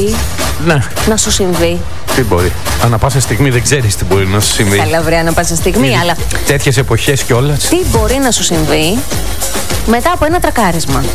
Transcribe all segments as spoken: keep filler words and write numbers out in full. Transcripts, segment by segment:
μπορεί Ναι. να σου συμβεί? Τι μπορεί. Ανά πάσα στιγμή δεν ξέρεις τι μπορεί να σου συμβεί. Καλά, βρε, ανά πάσα στιγμή, Είναι αλλά τέτοιες εποχές κιόλας. τι μπορεί να σου συμβεί μετά από ένα τρακάρισμα?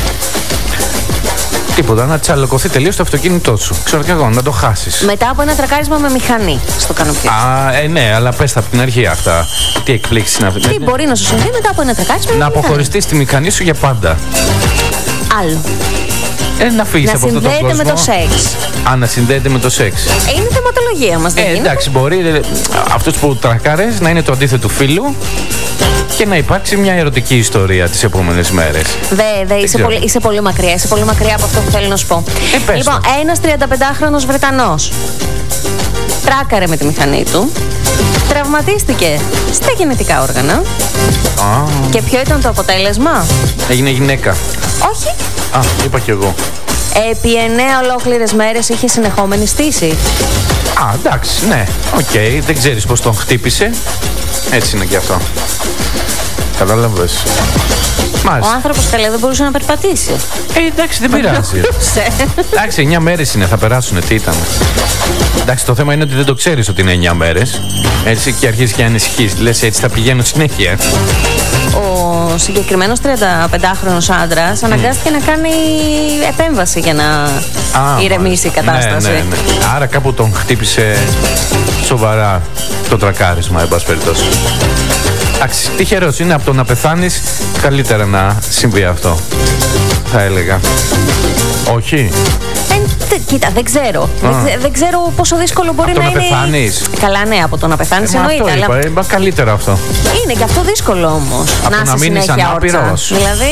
Τίποτα, να τσαλοκωθεί τελείως το αυτοκίνητό σου. Ξέρω κι εγώ, να το χάσεις. Μετά από ένα τρακάρισμα με μηχανή στο κανοπιό. Α, ε, ναι, αλλά πες τα από την αρχή αυτά. Τι εκπλήξεις είναι αυτή. Τι μπορεί να σου συμβεί μετά από ένα τρακάρισμα με Να μηχανή? αποχωριστείς τη μηχανή σου για πάντα. Άλλο. Ε, να φύγεις Να από αυτόν τον κόσμο. συνδέεται με το σεξ. Α, να συνδέεται με το σεξ. Ε, είναι θεματολογία μας, δεν Ε, γίνεται? εντάξει, μπορεί ε, αυτός που τρακάρες να είναι το αντίθετο φίλου και να υπάρξει μια ερωτική ιστορία τις επόμενες μέρες. Δε, δε, είσαι ξέρω. πολύ, είσαι πολύ μακριά. Είσαι πολύ μακριά από αυτό που θέλω να σου πω. Ε, πες λοιπόν, το. ένας τριανταπεντάχρονος Βρετανός τράκαρε με τη μηχανή του. Τραυματίστηκε στα γεννητικά όργανα. Α, Και ποιο ήταν το αποτέλεσμα? έγινε γυναίκα. Όχι. Α, είπα κι εγώ. Επί εννέα ολόκληρες μέρες είχε συνεχόμενη στήση. Α, εντάξει, ναι. Οκ, δεν ξέρεις πώς τον χτύπησε. Έτσι είναι κι αυτό. Κατάλαβες. Ο Μάλιστα. άνθρωπος, καλέ, δεν μπορούσε να περπατήσει. Ε, εντάξει, δεν πειράζει. Σε. Εντάξει, εννιά μέρες είναι, θα περάσουν. Τι ήταν. Εντάξει, το θέμα είναι ότι δεν το ξέρεις ότι είναι εννιά μέρες. Έτσι και αρχίζεις και ανησυχείς. Λες έτσι θα πηγαίνω συνέχεια. Ο συγκεκριμένος τριανταπεντάχρονος άντρας αναγκάστηκε να κάνει επέμβαση για να Α, ηρεμήσει η κατάσταση. Ναι, ναι, ναι. Άρα κάπου τον χτύπησε σοβαρά το τρακάρισμα, εν πάση περιπτώσει. Εντάξει, τυχερός είναι, από το να πεθάνεις καλύτερα να συμβεί αυτό, θα έλεγα. Όχι. Ε, τε- κοίτα, δεν ξέρω. Δεν, ξε- δεν ξέρω πόσο δύσκολο μπορεί Από το να, να είναι. πεθάνεις. Καλά, ναι, από το να πεθάνεις Ε, μα εννοείται. αυτό Αλλά είπα, ε, μα καλύτερα αυτό. είναι και αυτό δύσκολο όμως. Από το να να είσαι μείνεις συνέχεια όρτσα. ανάπηρος. Δηλαδή.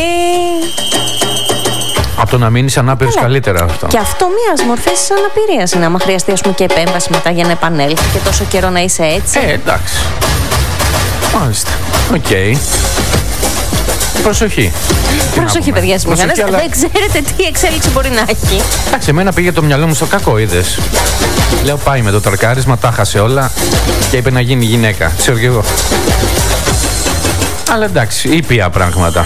Από το να μείνεις ανάπηρος Καλά. καλύτερα αυτό. Και αυτό μια μορφή αναπηρίας είναι. Άμα χρειαστεί, ας πούμε, και επέμβαση μετά για να επανέλθει και τόσο καιρό να είσαι έτσι. Ε, εντάξει. Μάλιστα. Οκ. Προσοχή. Τι να Προσοχή, πούμε. παιδιά, στις Προσοχή, μηχανές. αλλά- Δεν ξέρετε τι εξέλιξη μπορεί να έχει. Εντάξει, εμένα πήγε το μυαλό μου στο κακό, είδες. Λέω πάει με το τρακάρισμα, τα χάσε όλα και είπε να γίνει γυναίκα. Ξέρω κι εγώ. Αλλά εντάξει, ήπια πράγματα.